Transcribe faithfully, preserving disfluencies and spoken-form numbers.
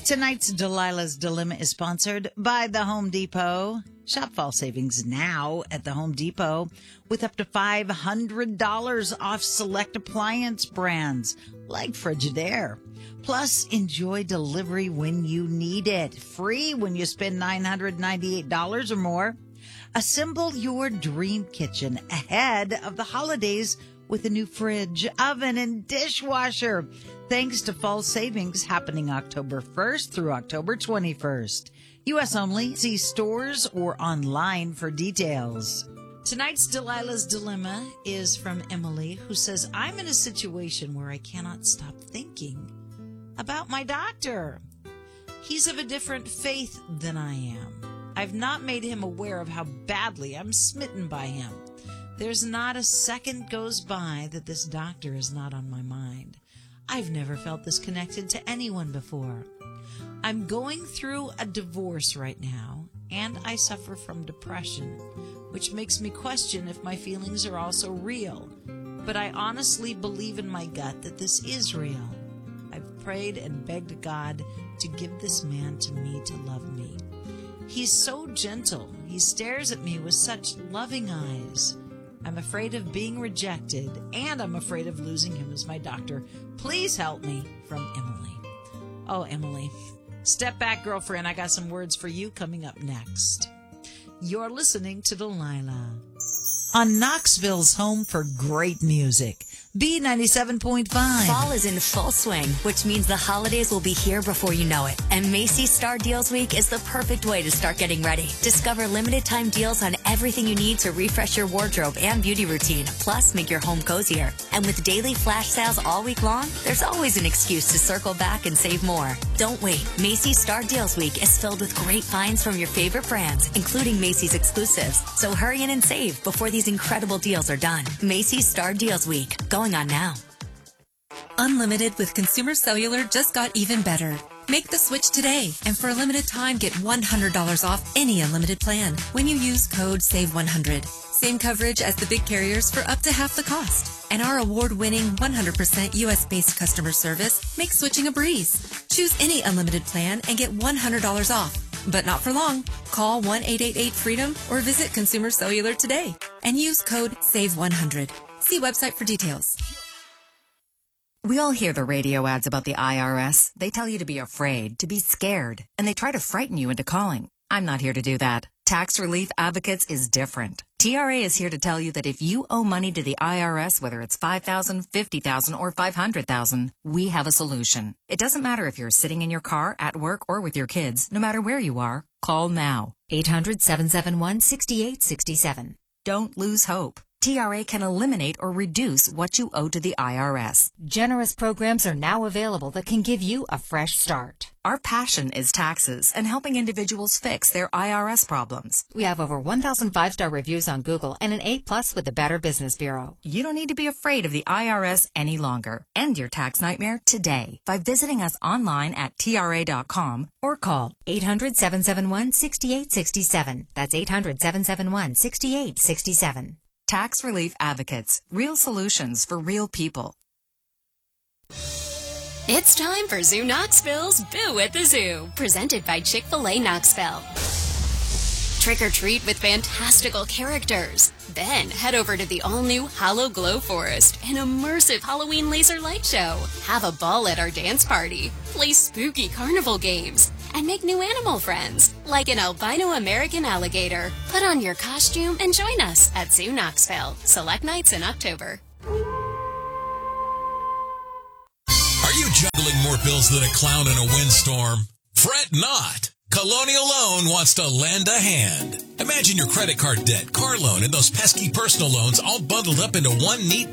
Tonight's Delilah's Dilemma is sponsored by the Home Depot. Shop fall savings now at the Home Depot with up to five hundred dollars off select appliance brands like Frigidaire. Plus, enjoy delivery when you need it. Free when you spend nine hundred ninety-eight dollars or more. Assemble your dream kitchen ahead of the holidays with a new fridge, oven, and dishwasher. Thanks to fall savings happening October first through October twenty-first. U S only. See stores or online for details. Tonight's Delilah's Dilemma is from Emily, who says, I'm in a situation where I cannot stop thinking about my doctor. He's of a different faith than I am. I've not made him aware of how badly I'm smitten by him. There's not a second goes by that this doctor is not on my mind. I've never felt this connected to anyone before. I'm going through a divorce right now, and I suffer from depression, which makes me question if my feelings are also real. But I honestly believe in my gut that this is real. I've prayed and begged God to give this man to me to love me. He's so gentle. He stares at me with such loving eyes. I'm afraid of being rejected, and I'm afraid of losing him as my doctor. Please help me. From Emily. Oh, Emily. Step back, girlfriend. I got some words for you coming up next. You're listening to Delilah on Knoxville's home for great music. B ninety-seven point five. Fall is in full swing, which means the holidays will be here before you know it. And Macy's Star Deals Week is the perfect way to start getting ready. Discover limited time deals on everything you need to refresh your wardrobe and beauty routine, plus make your home cozier. And with daily flash sales all week long, there's always an excuse to circle back and save more. Don't wait. Macy's Star Deals Week is filled with great finds from your favorite brands, including Macy's exclusives. So hurry in and save before these incredible deals are done. Macy's Star Deals Week. Going on now. Unlimited with Consumer Cellular just got even better. Make the switch today, and for a limited time, get one hundred dollars off any unlimited plan when you use code save one hundred. Same coverage as the big carriers for up to half the cost. And our award-winning one hundred percent U S-based customer service makes switching a breeze. Choose any unlimited plan and get one hundred dollars off. But not for long. Call one eight eight eight freedom or visit Consumer Cellular today and use code save one hundred. See website for details. We all hear the radio ads about the I R S. They tell you to be afraid, to be scared, and they try to frighten you into calling. I'm not here to do that. Tax Relief Advocates is different. T R A is here to tell you that if you owe money to the I R S, whether it's five thousand dollars, fifty thousand dollars, or five hundred thousand dollars, we have a solution. It doesn't matter if you're sitting in your car, at work, or with your kids. No matter where you are, call now. eight hundred, seven seven one, six eight six seven. Don't lose hope. T R A can eliminate or reduce what you owe to the I R S. Generous programs are now available that can give you a fresh start. Our passion is taxes and helping individuals fix their I R S problems. We have over one thousand five-star reviews on Google and an A plus with the Better Business Bureau. You don't need to be afraid of the I R S any longer. End your tax nightmare today by visiting us online at T R A dot com or call eight hundred, seven seven one, six eight six seven. That's eight hundred, seven seven one, six eight six seven. Tax Relief Advocates. Real solutions for real people. It's time for Zoo Knoxville's Boo at the Zoo, presented by Chick-fil-A Knoxville. Trick or treat with fantastical characters. Then head over to the all-new Hollow Glow Forest, an immersive Halloween laser light show. Have a ball at our dance party. Play spooky carnival games. And make new animal friends, like an albino American alligator. Put on your costume and join us at Zoo Knoxville. Select nights in October. Are you juggling more bills than a clown in a windstorm? Fret not. Colonial Loan wants to lend a hand. Imagine your credit card debt, car loan, and those pesky personal loans all bundled up into one neat